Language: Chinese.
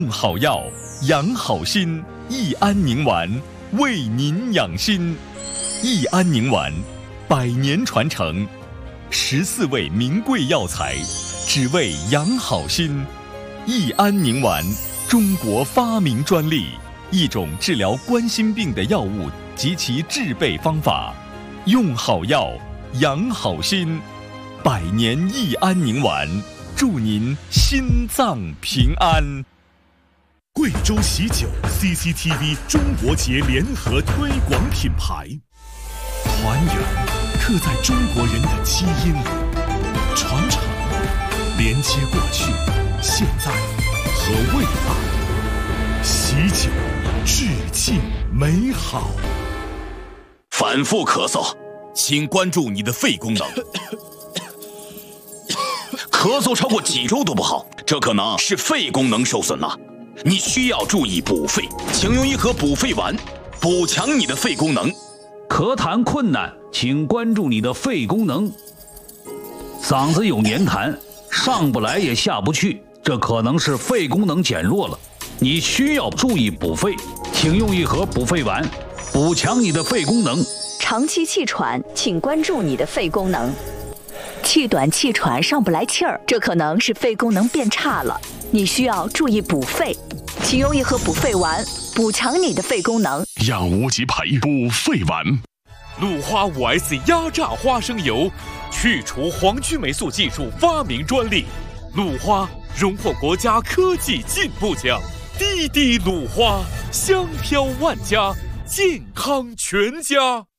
好药养好心，益安宁丸为您养心。益安宁丸100年传承，14味名贵药材，只为养好心。益安宁丸，中国发明专利，一种治疗冠心病的药物及其制备方法。用好药，养好心。100年益安宁丸，祝您心脏平安。 贵州喜酒 CCTV 中国节联合推广品牌，团圆刻在中国人的基因里，传承连接过去、现在和未来，喜酒致敬美好。 反复咳嗽，请关注你的肺功能。咳嗽超过几周都不好，这可能是肺功能受损了。你需要注意补肺，请用一盒补肺丸，补强你的肺功能。 咳痰困难，请关注你的肺功能。嗓子有黏痰，上不来也下不去，这可能是肺功能减弱了。你需要注意补肺，请用一盒补肺丸，补强你的肺功能。 长期气喘，请关注你的肺功能。气短气喘上不来气儿，这可能是肺功能变差了，你需要注意补肺，请用一盒补肺丸，补强你的肺功能。 养无极培补肺丸， 鲁花5S 压榨花生油，去除黄曲霉素技术发明专利，鲁花荣获国家科技进步奖。滴滴鲁花，香飘万家，健康全家。